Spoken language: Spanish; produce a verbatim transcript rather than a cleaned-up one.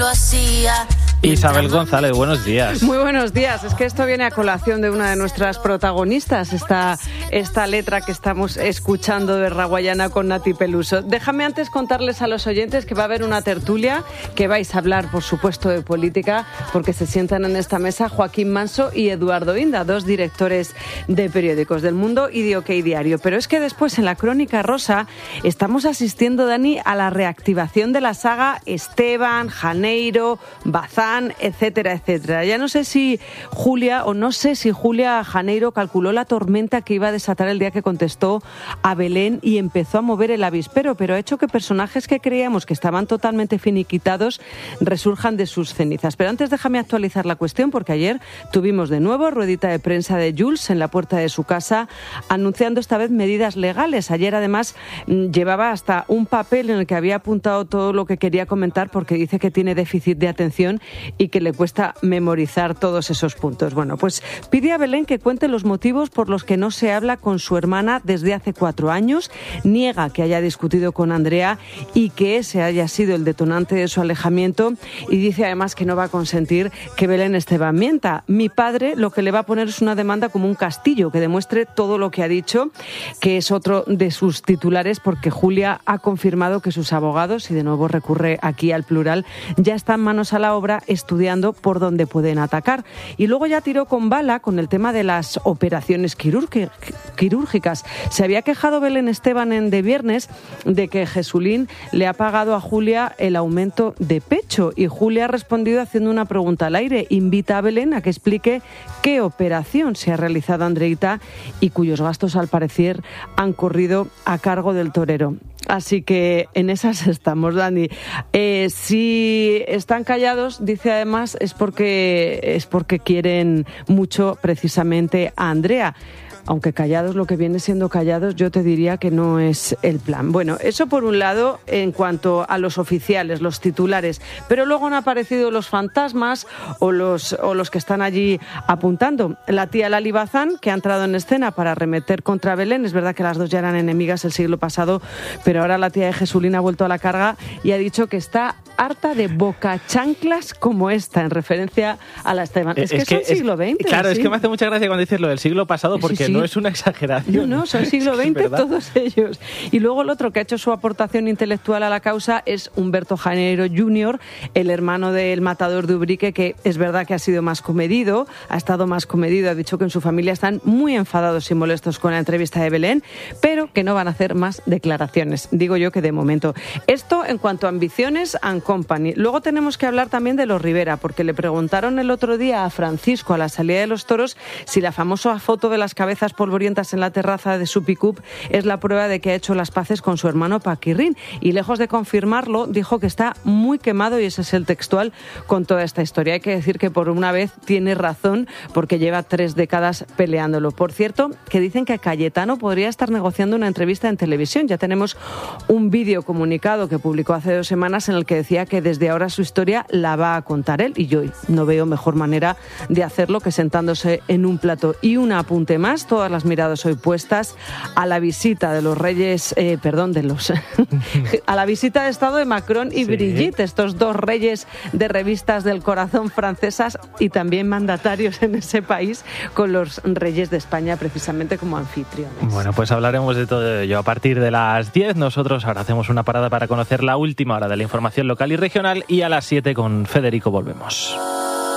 lo hacía. Isabel González, buenos días. Muy buenos días. Es que esto viene a colación de una de nuestras protagonistas, esta, esta letra que estamos escuchando de Raguayana con Nati Peluso. Déjame antes contarles a los oyentes que va a haber una tertulia, que vais a hablar, por supuesto, de política, porque se sientan en esta mesa Joaquín Manso y Eduardo Inda, dos directores de periódicos del Mundo y de OK Diario. Pero es que después, en la Crónica Rosa, estamos asistiendo, Dani, a la reactivación de la saga Esteban, Janeiro, Bazán, etcétera, etcétera. Ya no sé si Julia, o no sé si Julia Janeiro calculó la tormenta que iba a desatar el día que contestó a Belén y empezó a mover el avispero, pero ha hecho que personajes que creíamos que estaban totalmente finiquitados resurjan de sus cenizas. Pero antes déjame actualizar la cuestión, porque ayer tuvimos de nuevo ruedita de prensa de Jules en la puerta de su casa, anunciando esta vez medidas legales. Ayer, además, llevaba hasta un papel en el que había apuntado todo lo que quería comentar, porque dice que tiene déficit de atención y que le cuesta memorizar todos esos puntos. Bueno, pues pide a Belén que cuente los motivos por los que no se habla con su hermana desde hace cuatro años, niega que haya discutido con Andrea y que ese haya sido el detonante de su alejamiento, y dice además que no va a consentir que Belén Esteban mienta. Mi padre lo que le va a poner es una demanda como un castillo, que demuestre todo lo que ha dicho, que es otro de sus titulares, porque Julia ha confirmado que sus abogados, y de nuevo recurre aquí al plural, ya están manos a la obra estudiando por dónde pueden atacar. Y luego ya tiró con bala con el tema de las operaciones quirúrgicas. Se había quejado Belén Esteban en De Viernes de que Jesulín le ha pagado a Julia el aumento de pecho, y Julia ha respondido haciendo una pregunta al aire. Invita a Belén a que explique qué operación se ha realizado Andreita y cuyos gastos, al parecer, han corrido a cargo del torero. Así que en esas estamos, Dani. Eh, si están callados, dice además, es porque, es porque quieren mucho precisamente a Andrea. Aunque callados, lo que viene siendo callados, yo te diría que no es el plan. Bueno, eso por un lado en cuanto a los oficiales, los titulares. Pero luego han aparecido los fantasmas o los, o los que están allí apuntando. La tía Lali Bazán, que ha entrado en escena para arremeter contra Belén. Es verdad que las dos ya eran enemigas el siglo pasado, pero ahora la tía de Jesulín ha vuelto a la carga y ha dicho que está harta de bocachanclas como esta, en referencia a la Esteban. Es, es que, que son es, siglo veinte. Claro, ¿sí? Es que me hace mucha gracia cuando dices lo del siglo pasado, porque sí, sí. No es una exageración. No, no, son siglo veinte es todos ellos. Y luego el otro que ha hecho su aportación intelectual a la causa es Humberto Janeiro junior, el hermano del matador de Ubrique, que es verdad que ha sido más comedido, ha estado más comedido, ha dicho que en su familia están muy enfadados y molestos con la entrevista de Belén, pero que no van a hacer más declaraciones. Digo yo que de momento. Esto en cuanto a ambiciones and company. Luego tenemos que hablar también de los Rivera, porque le preguntaron el otro día a Francisco a la salida de los toros si la famosa foto de las cabezas polvorientas en la terraza de su pick-up es la prueba de que ha hecho las paces con su hermano Paquirrín, y lejos de confirmarlo, dijo que está muy quemado, y ese es el textual, con toda esta historia. Hay que decir que por una vez tiene razón, porque lleva tres décadas peleándolo. Por cierto, que dicen que Cayetano podría estar negociando una entrevista en televisión. Ya tenemos un vídeo comunicado que publicó hace dos semanas en el que decía que desde ahora su historia la va a contar él, y yo no veo mejor manera de hacerlo que sentándose en un plato. Y un apunte más, todas las miradas hoy puestas a la visita de los reyes, eh, perdón, de los a la visita de Estado de Macron y sí. Brigitte, estos dos reyes de revistas del corazón francesas y también mandatarios en ese país, con los reyes de España precisamente como anfitriones. Bueno, pues hablaremos de todo ello a partir de las diez. Nosotros ahora hacemos una parada para conocer la última hora de la información local y regional, y a las siete con Federico volvemos.